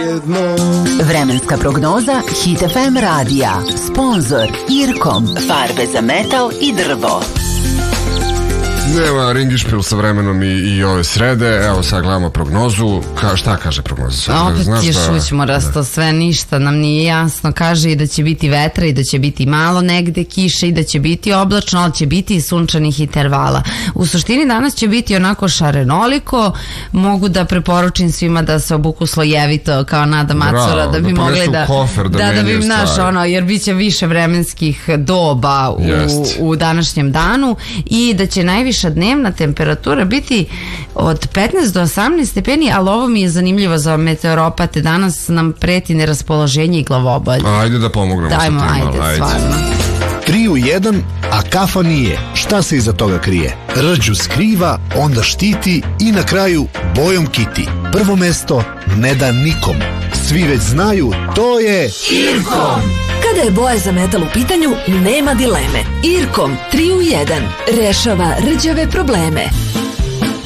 Vremenska prognoza Hit FM radija. Sponzor Irkom. Farbe za metal i drvo. Nema ringišpil sa vremenom i ove srede. Evo sad gledamo prognozu. Šta kaže prognoza? Opet je šućmorasto, sve ništa nam nije jasno. Kaže i da će biti vetra i da će biti malo negde kiše i da će biti oblačno, ali će biti i sunčanih intervala. U suštini danas će biti onako šarenoliko. Mogu da preporučim svima da se obuku slojevito kao Nada Macura, da bi mogli da bi naš ono, jer bit će više vremenskih doba u današnjem danu i da će najviše dnevna temperatura biti od 15 do 18 stepeni, ali ovo mi je zanimljivo za meteoropate. Danas nam preti neraspoloženje i glavobolje. Ajde da pomognemo. Dajmo, ajde, stvarno. 3 u 1, a kafa nije. Šta se iza toga krije? Rđu skriva, onda štiti i na kraju bojom kiti. Prvo mesto ne da nikom. Svi već znaju, to je Irkom. Kada je boja za metal u pitanju, nema dileme. Irkom 3 u 1 rešava rđave probleme.